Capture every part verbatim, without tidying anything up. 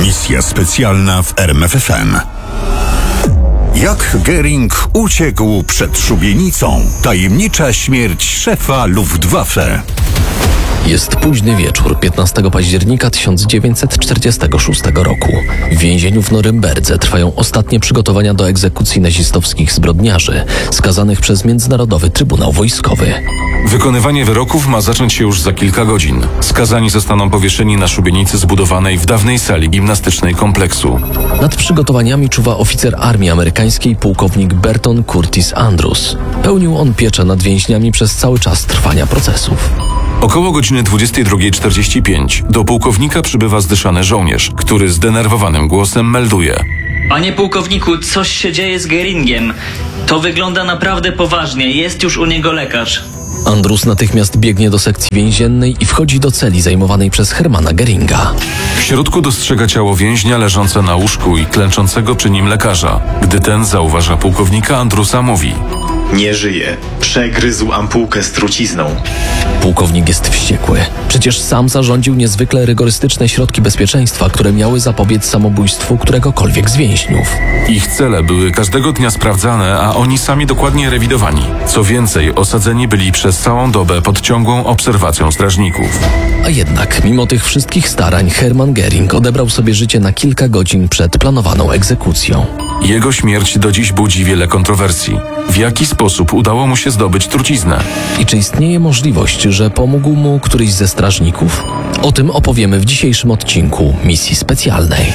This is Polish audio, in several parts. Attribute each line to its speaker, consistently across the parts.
Speaker 1: Misja specjalna w R M F F M. Jak Göring uciekł przed szubienicą? Tajemnicza śmierć szefa Luftwaffe.
Speaker 2: Jest późny wieczór piętnastego października tysiąc dziewięćset czterdziestego szóstego roku. W więzieniu w Norymberdze trwają ostatnie przygotowania do egzekucji nazistowskich zbrodniarzy, skazanych przez Międzynarodowy Trybunał Wojskowy.
Speaker 3: Wykonywanie wyroków ma zacząć się już za kilka godzin. Skazani zostaną powieszeni na szubienicy zbudowanej w dawnej sali gimnastycznej kompleksu.
Speaker 2: Nad przygotowaniami czuwa oficer armii amerykańskiej pułkownik Burton Curtis Andrews. Pełnił on pieczę nad więźniami przez cały czas trwania procesów.
Speaker 3: Około godziny dwudziestej drugiej czterdzieści pięć do pułkownika przybywa zdyszany żołnierz, który zdenerwowanym głosem melduje:
Speaker 4: Panie pułkowniku, coś się dzieje z Göringiem. To wygląda naprawdę poważnie. Jest już u niego lekarz.
Speaker 2: Andrews natychmiast biegnie do sekcji więziennej i wchodzi do celi zajmowanej przez Hermana Göringa.
Speaker 3: W środku dostrzega ciało więźnia leżące na łóżku i klęczącego przy nim lekarza. Gdy ten zauważa pułkownika, Andrewsa mówi:
Speaker 5: Nie żyje. Przegryzł ampułkę z trucizną.
Speaker 2: Pułkownik jest wściekły. Przecież sam zarządził niezwykle rygorystyczne środki bezpieczeństwa, które miały zapobiec samobójstwu któregokolwiek z więźniów.
Speaker 3: Ich cele były każdego dnia sprawdzane, a oni sami dokładnie rewidowani. Co więcej, osadzeni byli przez całą dobę pod ciągłą obserwacją strażników.
Speaker 2: A jednak, mimo tych wszystkich starań, Hermann Göring odebrał sobie życie na kilka godzin przed planowaną egzekucją.
Speaker 3: Jego śmierć do dziś budzi wiele kontrowersji. W jaki sposób udało mu się zdobyć truciznę?
Speaker 2: I czy istnieje możliwość, że pomógł mu któryś ze strażników? O tym opowiemy w dzisiejszym odcinku Misji Specjalnej.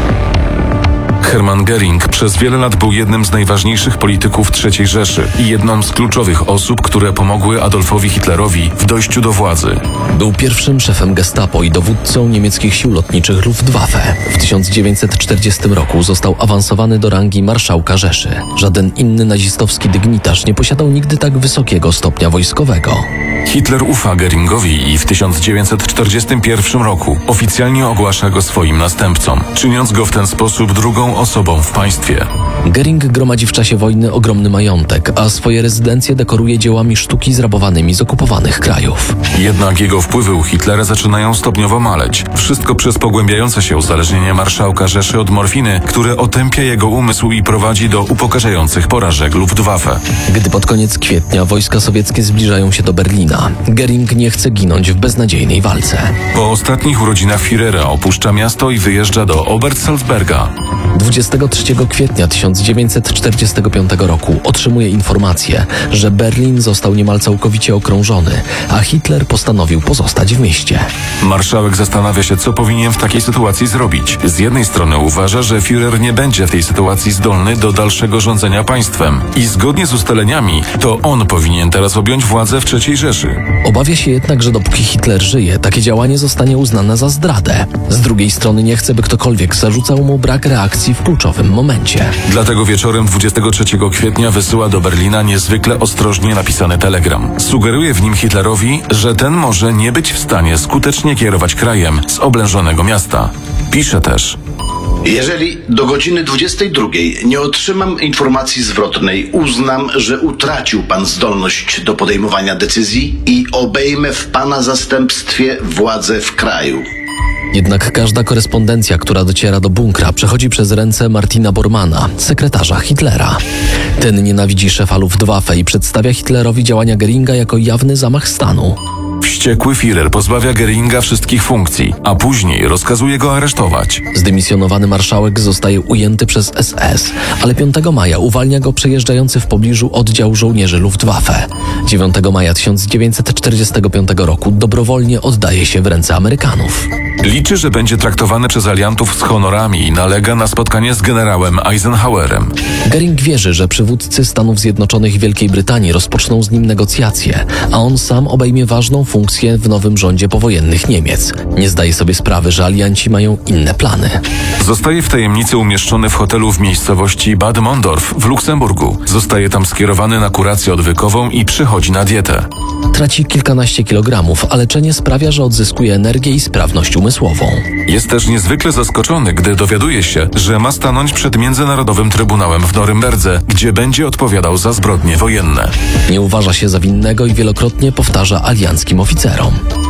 Speaker 3: Hermann Göring przez wiele lat był jednym z najważniejszych polityków trzeciej Rzeszy i jedną z kluczowych osób, które pomogły Adolfowi Hitlerowi w dojściu do władzy.
Speaker 2: Był pierwszym szefem Gestapo i dowódcą niemieckich sił lotniczych Luftwaffe. W tysiąc dziewięćset czterdziestym roku został awansowany do rangi marszałka Rzeszy. Żaden inny nazistowski dygnitarz nie posiadał nigdy tak wysokiego stopnia wojskowego.
Speaker 3: Hitler ufa Göringowi i w tysiąc dziewięćset czterdziestym pierwszym roku oficjalnie ogłasza go swoim następcą, czyniąc go w ten sposób drugą osobą w państwie.
Speaker 2: Göring gromadzi w czasie wojny ogromny majątek, a swoje rezydencje dekoruje dziełami sztuki zrabowanymi z okupowanych krajów.
Speaker 3: Jednak jego wpływy u Hitlera zaczynają stopniowo maleć. Wszystko przez pogłębiające się uzależnienie marszałka Rzeszy od morfiny, które otępia jego umysł i prowadzi do upokarzających porażek Luftwaffe.
Speaker 2: Gdy pod koniec kwietnia wojska sowieckie zbliżają się do Berlina, Göring nie chce ginąć w beznadziejnej walce.
Speaker 3: Po ostatnich urodzinach Führera opuszcza miasto i wyjeżdża do Obersalzberga.
Speaker 2: dwudziestego trzeciego kwietnia tysiąc dziewięćset czterdziestego piątego roku otrzymuje informację, że Berlin został niemal całkowicie okrążony, a Hitler postanowił pozostać w mieście.
Speaker 3: Marszałek zastanawia się, co powinien w takiej sytuacji zrobić. Z jednej strony uważa, że Führer nie będzie w tej sytuacji zdolny do dalszego rządzenia państwem i zgodnie z ustaleniami to on powinien teraz objąć władzę w trzeciej Rzeszy.
Speaker 2: Obawia się jednak, że dopóki Hitler żyje, takie działanie zostanie uznane za zdradę. Z drugiej strony nie chce, by ktokolwiek zarzucał mu brak reakcji w kluczowym momencie.
Speaker 3: Dlatego wieczorem dwudziestego trzeciego kwietnia wysyła do Berlina niezwykle ostrożnie napisany telegram. Sugeruje w nim Hitlerowi, że ten może nie być w stanie skutecznie kierować krajem z oblężonego miasta. Pisze też:
Speaker 6: Jeżeli do godziny dwudziestej drugiej nie otrzymam informacji zwrotnej, uznam, że utracił pan zdolność do podejmowania decyzji i obejmę w pana zastępstwie władzę w kraju.
Speaker 2: Jednak każda korespondencja, która dociera do bunkra, przechodzi przez ręce Martina Bormana, sekretarza Hitlera. Ten nienawidzi szefa Luftwaffe i przedstawia Hitlerowi działania Göringa jako jawny zamach stanu.
Speaker 3: Wściekły Führer pozbawia Göringa wszystkich funkcji, a później rozkazuje go aresztować.
Speaker 2: Zdymisjonowany marszałek zostaje ujęty przez S S, ale piątego maja uwalnia go przejeżdżający w pobliżu oddział żołnierzy Luftwaffe. dziewiątego maja tysiąc dziewięćset czterdziestego piątego roku dobrowolnie oddaje się w ręce Amerykanów.
Speaker 3: Liczy, że będzie traktowany przez aliantów z honorami i nalega na spotkanie z generałem Eisenhowerem.
Speaker 2: Göring wierzy, że przywódcy Stanów Zjednoczonych i Wielkiej Brytanii rozpoczną z nim negocjacje, a on sam obejmie ważną funkcję w nowym rządzie powojennych Niemiec. Nie zdaje sobie sprawy, że alianci mają inne plany.
Speaker 3: Zostaje w tajemnicy umieszczony w hotelu w miejscowości Bad Mondorf w Luksemburgu. Zostaje tam skierowany na kurację odwykową i przychodzi na dietę.
Speaker 2: Traci kilkanaście kilogramów, a leczenie sprawia, że odzyskuje energię i sprawność umysłową.
Speaker 3: Jest też niezwykle zaskoczony, gdy dowiaduje się, że ma stanąć przed Międzynarodowym Trybunałem w Norymberdze, gdzie będzie odpowiadał za zbrodnie wojenne.
Speaker 2: Nie uważa się za winnego i wielokrotnie powtarza alianckim oficerom: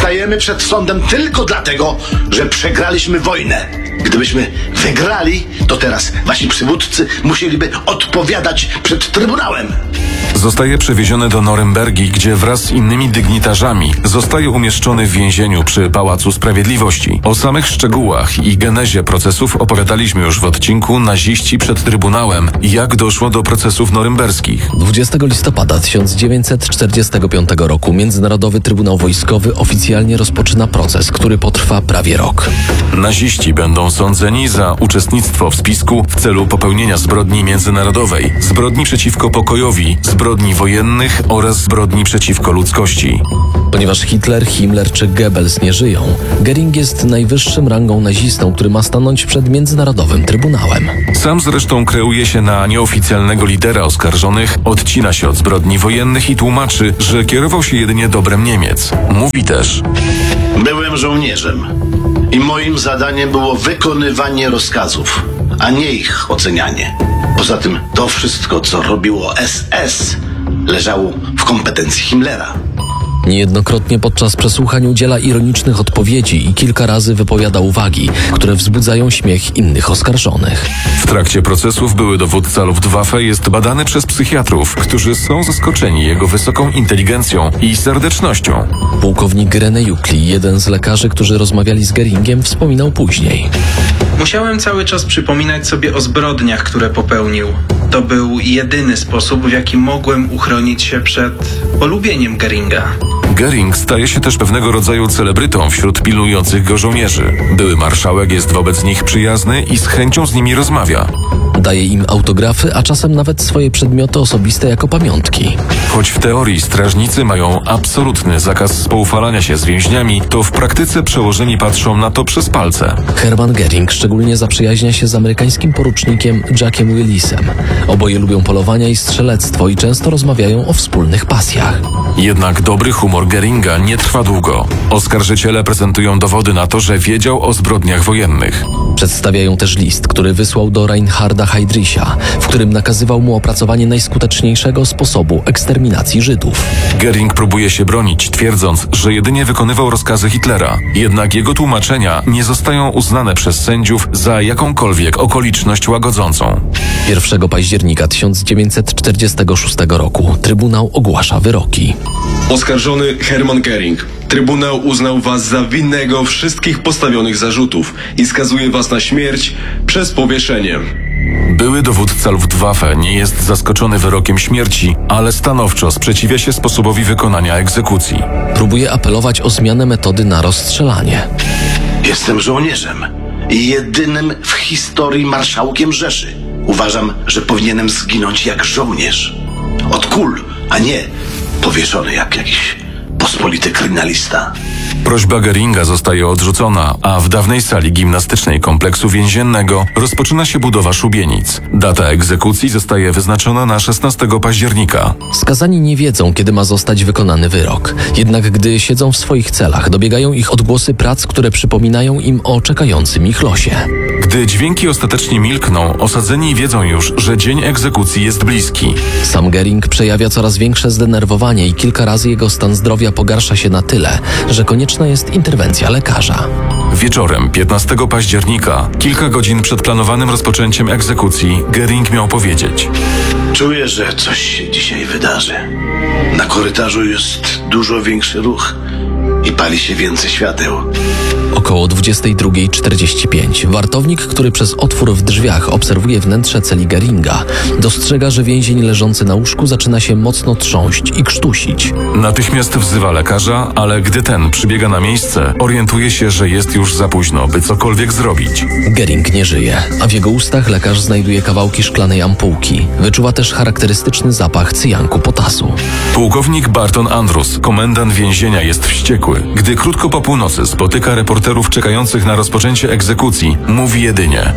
Speaker 6: Stajemy przed sądem tylko dlatego, że przegraliśmy wojnę. Gdybyśmy wygrali, to teraz wasi przywódcy musieliby odpowiadać przed Trybunałem.
Speaker 3: Zostaje przewieziony do Norymbergi, gdzie wraz z innymi dygnitarzami zostaje umieszczony w więzieniu przy Pałacu Sprawiedliwości. O samych szczegółach i genezie procesów opowiadaliśmy już w odcinku Naziści przed Trybunałem i jak doszło do procesów norymberskich.
Speaker 2: dwudziestego listopada tysiąc dziewięćset czterdziestego piątego roku Międzynarodowy Trybunał Wojskowy oficjalnie rozpoczyna proces, który potrwa prawie rok.
Speaker 3: Naziści będą sądzeni za uczestnictwo w spisku w celu popełnienia zbrodni międzynarodowej, zbrodni przeciwko pokojowi, zbrodni wojennych oraz zbrodni przeciwko ludzkości.
Speaker 2: Ponieważ Hitler, Himmler czy Goebbels nie żyją, Göring jest najwyższym rangą nazistą, który ma stanąć przed Międzynarodowym Trybunałem.
Speaker 3: Sam zresztą kreuje się na nieoficjalnego lidera oskarżonych, odcina się od zbrodni wojennych i tłumaczy, że kierował się jedynie dobrem Niemiec. Mówi też:
Speaker 6: Byłem żołnierzem i moim zadaniem było wykonywanie rozkazów, a nie ich ocenianie. Poza tym to wszystko, co robiło S S, leżało w kompetencji Himmlera.
Speaker 2: Niejednokrotnie podczas przesłuchań udziela ironicznych odpowiedzi i kilka razy wypowiada uwagi, które wzbudzają śmiech innych oskarżonych.
Speaker 3: W trakcie procesów były dowódca Luftwaffe jest badany przez psychiatrów, którzy są zaskoczeni jego wysoką inteligencją i serdecznością.
Speaker 2: Pułkownik René Jukli, jeden z lekarzy, którzy rozmawiali z Göringiem, wspominał później:
Speaker 7: Musiałem cały czas przypominać sobie o zbrodniach, które popełnił. To był jedyny sposób, w jaki mogłem uchronić się przed polubieniem Göringa.
Speaker 3: Göring staje się też pewnego rodzaju celebrytą wśród pilnujących go żołnierzy. Były marszałek jest wobec nich przyjazny i z chęcią z nimi rozmawia.
Speaker 2: Daje im autografy, a czasem nawet swoje przedmioty osobiste jako pamiątki.
Speaker 3: Choć w teorii strażnicy mają absolutny zakaz spoufalania się z więźniami, to w praktyce przełożeni patrzą na to przez palce.
Speaker 2: Hermann Göring szczególnie zaprzyjaźnia się z amerykańskim porucznikiem Jackiem Willisem. Oboje lubią polowania i strzelectwo i często rozmawiają o wspólnych pasjach.
Speaker 3: Jednak dobry humor Göringa nie trwa długo. Oskarżyciele prezentują dowody na to, że wiedział o zbrodniach wojennych.
Speaker 2: Przedstawiają też list, który wysłał do Reinharda Heydricha, w którym nakazywał mu opracowanie najskuteczniejszego sposobu eksterminacji Żydów.
Speaker 3: Göring próbuje się bronić, twierdząc, że jedynie wykonywał rozkazy Hitlera. Jednak jego tłumaczenia nie zostają uznane przez sędziów za jakąkolwiek okoliczność łagodzącą.
Speaker 2: pierwszego października tysiąc dziewięćset czterdziestego szóstego roku Trybunał ogłasza wyroki.
Speaker 8: Oskarżony Hermann Göring. Trybunał uznał was za winnego wszystkich postawionych zarzutów i skazuje was na śmierć przez powieszenie.
Speaker 3: Były dowódca Luftwaffe nie jest zaskoczony wyrokiem śmierci, ale stanowczo sprzeciwia się sposobowi wykonania egzekucji.
Speaker 2: Próbuje apelować o zmianę metody na rozstrzelanie.
Speaker 6: Jestem żołnierzem i jedynym w historii marszałkiem Rzeszy. Uważam, że powinienem zginąć jak żołnierz. Od kul, a nie powieszony jak jakiś pospolity kryminalista.
Speaker 3: Prośba Göringa zostaje odrzucona, a w dawnej sali gimnastycznej kompleksu więziennego rozpoczyna się budowa szubienic. Data egzekucji zostaje wyznaczona na szesnastego października.
Speaker 2: Skazani nie wiedzą, kiedy ma zostać wykonany wyrok. Jednak gdy siedzą w swoich celach, dobiegają ich odgłosy prac, które przypominają im o czekającym ich losie.
Speaker 3: Gdy dźwięki ostatecznie milkną, osadzeni wiedzą już, że dzień egzekucji jest bliski.
Speaker 2: Sam Göring przejawia coraz większe zdenerwowanie i kilka razy jego stan zdrowia pogarsza się na tyle, że konieczna jest interwencja lekarza.
Speaker 3: Wieczorem piętnastego października, kilka godzin przed planowanym rozpoczęciem egzekucji, Göring miał powiedzieć:
Speaker 6: Czuję, że coś się dzisiaj wydarzy. Na korytarzu jest dużo większy ruch i pali się więcej świateł.
Speaker 2: Około dwudziestej drugiej czterdzieści pięć wartownik, który przez otwór w drzwiach obserwuje wnętrze celi Göringa, dostrzega, że więzień leżący na łóżku zaczyna się mocno trząść i krztusić.
Speaker 3: Natychmiast wzywa lekarza, ale gdy ten przybiega na miejsce, orientuje się, że jest już za późno, by cokolwiek zrobić.
Speaker 2: Göring nie żyje, a w jego ustach lekarz znajduje kawałki szklanej ampułki. Wyczuwa też charakterystyczny zapach cyjanku potasu.
Speaker 3: Pułkownik Barton Andrus, komendant więzienia, jest wściekły. Gdy krótko po północy spotyka reporterów czekających na rozpoczęcie egzekucji, mówi jedynie: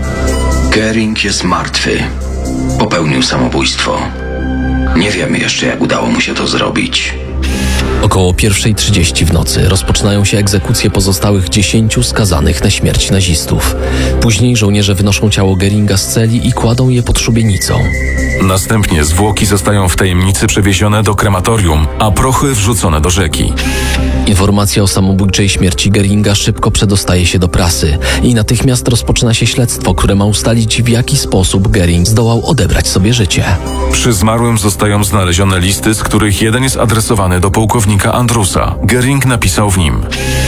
Speaker 9: Göring jest martwy. Popełnił samobójstwo. Nie wiemy jeszcze, jak udało mu się to zrobić.
Speaker 2: Około pierwszej trzydzieści w nocy rozpoczynają się egzekucje pozostałych dziesięciu skazanych na śmierć nazistów. Później żołnierze wynoszą ciało Goeringa z celi i kładą je pod szubienicą.
Speaker 3: Następnie zwłoki zostają w tajemnicy przewiezione do krematorium, a prochy wrzucone do rzeki.
Speaker 2: Informacja o samobójczej śmierci Goeringa szybko przedostaje się do prasy i natychmiast rozpoczyna się śledztwo, które ma ustalić, w jaki sposób Goering zdołał odebrać sobie życie.
Speaker 3: Przy zmarłym zostają znalezione listy, z których jeden jest adresowany do pułkownika Andrusa. Goering napisał w nim: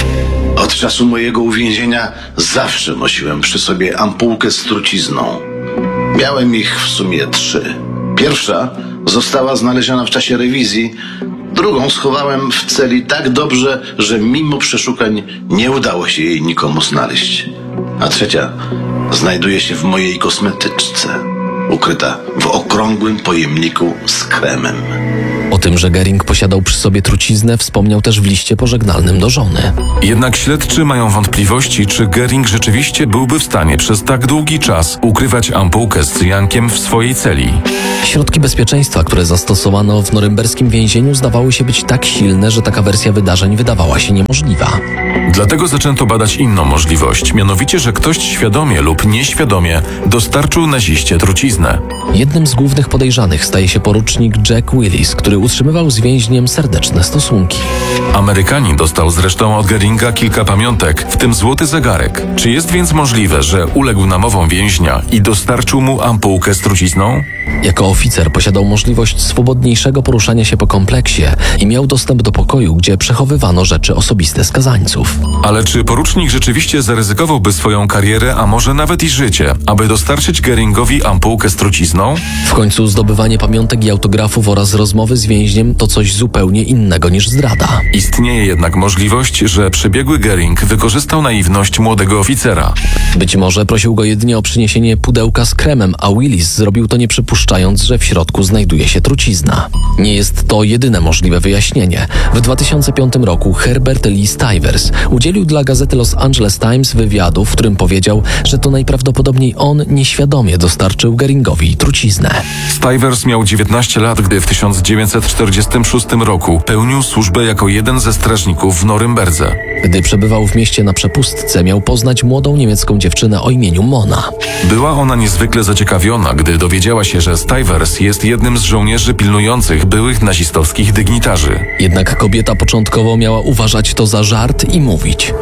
Speaker 6: Od czasu mojego uwięzienia zawsze nosiłem przy sobie ampułkę z trucizną. Miałem ich w sumie trzy. Pierwsza została znaleziona w czasie rewizji, drugą schowałem w celi tak dobrze, że mimo przeszukań nie udało się jej nikomu znaleźć. A trzecia znajduje się w mojej kosmetyczce, ukryta w okrągłym pojemniku z kremem.
Speaker 2: O tym, że Goering posiadał przy sobie truciznę, wspomniał też w liście pożegnalnym do żony.
Speaker 3: Jednak śledczy mają wątpliwości, czy Goering rzeczywiście byłby w stanie przez tak długi czas ukrywać ampułkę z cyjankiem w swojej celi.
Speaker 2: Środki bezpieczeństwa, które zastosowano w norymberskim więzieniu, zdawały się być tak silne, że taka wersja wydarzeń wydawała się niemożliwa.
Speaker 3: Dlatego zaczęto badać inną możliwość, mianowicie, że ktoś świadomie lub nieświadomie dostarczył naziście truciznę.
Speaker 2: Jednym z głównych podejrzanych staje się porucznik Jack Willis, który utrzymywał z więźniem serdeczne stosunki.
Speaker 3: Amerykanin dostał zresztą od Goeringa kilka pamiątek, w tym złoty zegarek. Czy jest więc możliwe, że uległ namowom więźnia i dostarczył mu ampułkę z trucizną?
Speaker 2: Jako oficer posiadał możliwość swobodniejszego poruszania się po kompleksie i miał dostęp do pokoju, gdzie przechowywano rzeczy osobiste skazańców.
Speaker 3: Ale czy porucznik rzeczywiście zaryzykowałby swoją karierę, a może nawet i życie, aby dostarczyć Goeringowi ampułkę z trucizną?
Speaker 2: W końcu zdobywanie pamiątek i autografów oraz rozmowy z więźniem to coś zupełnie innego niż zdrada.
Speaker 3: Istnieje jednak możliwość, że przebiegły Goering wykorzystał naiwność młodego oficera.
Speaker 2: Być może prosił go jedynie o przyniesienie pudełka z kremem, a Willis zrobił to nie przypuszczając, że w środku znajduje się trucizna. Nie jest to jedyne możliwe wyjaśnienie. W dwa tysiące piątym roku Herbert Lee Stivers udzielił dla gazety Los Angeles Times wywiadu, w którym powiedział, że to najprawdopodobniej on nieświadomie dostarczył Goeringowi truciznę.
Speaker 3: Stivers miał dziewiętnaście lat, gdy w tysiąc dziewięćset czterdziestym szóstym roku pełnił służbę jako jeden ze strażników w Norymberdze.
Speaker 2: Gdy przebywał w mieście na przepustce, miał poznać młodą niemiecką dziewczynę o imieniu Mona.
Speaker 3: Była ona niezwykle zaciekawiona, gdy dowiedziała się, że Stivers jest jednym z żołnierzy pilnujących byłych nazistowskich dygnitarzy.
Speaker 2: Jednak kobieta początkowo miała uważać to za żart i mówić: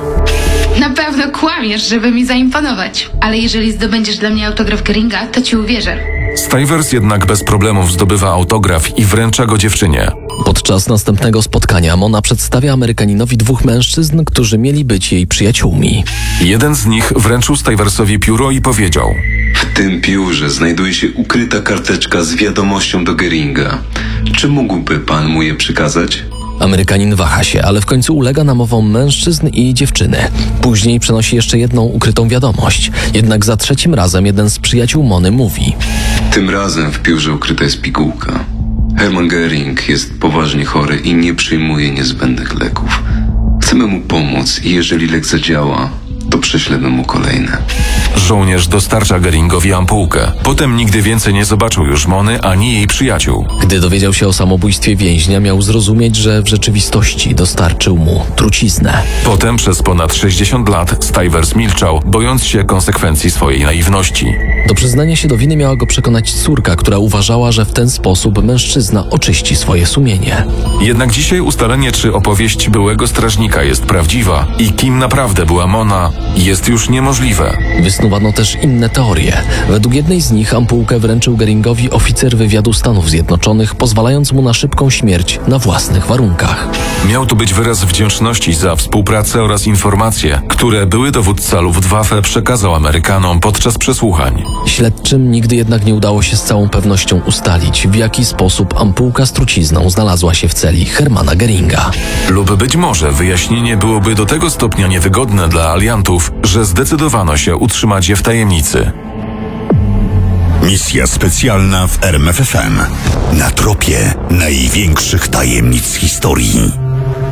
Speaker 10: Na pewno kłamiesz, żeby mi zaimponować, ale jeżeli zdobędziesz dla mnie autograf Goeringa, to ci uwierzę.
Speaker 3: Stivers jednak bez problemów zdobywa autograf i wręcza go dziewczynie.
Speaker 2: Podczas następnego spotkania Mona przedstawia Amerykaninowi dwóch mężczyzn, którzy mieli być jej przyjaciółmi.
Speaker 3: Jeden z nich wręczył Stiversowi pióro i powiedział:
Speaker 8: W tym piórze znajduje się ukryta karteczka z wiadomością do Goeringa. Czy mógłby pan mu je przekazać?
Speaker 2: Amerykanin waha się, ale w końcu ulega namowom mężczyzn i dziewczyny. Później przenosi jeszcze jedną ukrytą wiadomość. Jednak za trzecim razem jeden z przyjaciół Mony mówi:
Speaker 8: Tym razem w piórze ukryta jest pigułka. Hermann Goering jest poważnie chory i nie przyjmuje niezbędnych leków. Chcemy mu pomóc i jeżeli lek zadziała, to prześlemy mu kolejne.
Speaker 3: Żołnierz dostarcza Goeringowi ampułkę. Potem nigdy więcej nie zobaczył już Mony ani jej przyjaciół.
Speaker 2: Gdy dowiedział się o samobójstwie więźnia, miał zrozumieć, że w rzeczywistości dostarczył mu truciznę.
Speaker 3: Potem przez ponad sześćdziesiąt lat Stivers milczał, bojąc się konsekwencji swojej naiwności.
Speaker 2: Do przyznania się do winy miała go przekonać córka, która uważała, że w ten sposób mężczyzna oczyści swoje sumienie.
Speaker 3: Jednak dzisiaj ustalenie, czy opowieść byłego strażnika jest prawdziwa i kim naprawdę była Mona, jest już niemożliwe.
Speaker 2: Wysnuwano też inne teorie. Według jednej z nich ampułkę wręczył Goeringowi oficer wywiadu Stanów Zjednoczonych, pozwalając mu na szybką śmierć na własnych warunkach.
Speaker 3: Miał to być wyraz wdzięczności za współpracę oraz informacje, które były dowódca Luftwaffe przekazał Amerykanom podczas przesłuchań.
Speaker 2: Śledczym nigdy jednak nie udało się z całą pewnością ustalić, w jaki sposób ampułka z trucizną znalazła się w celi Hermana Goeringa.
Speaker 3: Lub być może wyjaśnienie byłoby do tego stopnia niewygodne dla aliantów, że zdecydowano się utrzymać je w tajemnicy.
Speaker 1: Misja specjalna w R M F F M. Na tropie największych tajemnic historii.